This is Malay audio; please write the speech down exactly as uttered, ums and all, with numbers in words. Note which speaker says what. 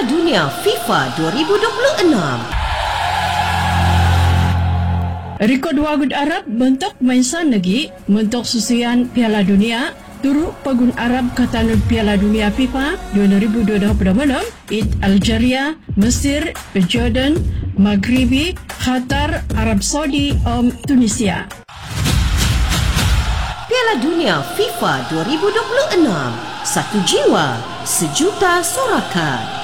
Speaker 1: Piala Dunia FIFA dua ribu dua puluh enam.
Speaker 2: Rekod Wagud Arab bentuk mainsan lagi bentuk susuan Piala Dunia turut Pagun Arab Katanud Piala Dunia FIFA dua ribu dua puluh enam it Algeria, Mesir, Jordan, Maghribi, Qatar, Arab Saudi, Om Tunisia.
Speaker 1: Piala Dunia FIFA dua ribu dua puluh enam. Satu jiwa, sejuta sorakan.